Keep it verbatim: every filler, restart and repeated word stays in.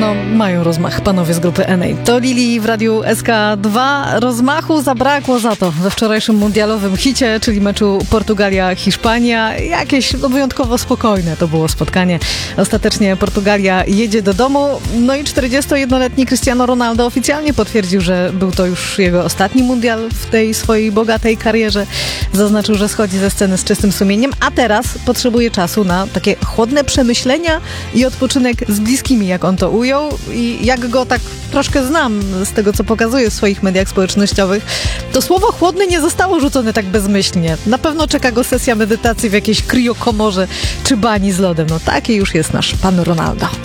No, mają rozmach panowie z grupy N A. To Lili w Radiu S K dwa. Rozmachu zabrakło za to we wczorajszym mundialowym hicie, czyli meczu Portugalia-Hiszpania. Jakieś no, wyjątkowo spokojne to było spotkanie. Ostatecznie Portugalia jedzie do domu. No i czterdziestojednoletni Cristiano Ronaldo oficjalnie potwierdził, że był to już jego ostatni mundial w tej swojej bogatej karierze. Zaznaczył, że schodzi ze sceny z czystym sumieniem, a teraz potrzebuje czasu na takie chłodne przemyślenia i odpoczynek z bliskimi, jak on to ujął. I jak go tak troszkę znam z tego, co pokazuje w swoich mediach społecznościowych, to słowo chłodny nie zostało rzucone tak bezmyślnie. Na pewno czeka go sesja medytacji w jakiejś kriokomorze czy bani z lodem. No taki już jest nasz pan Ronaldo.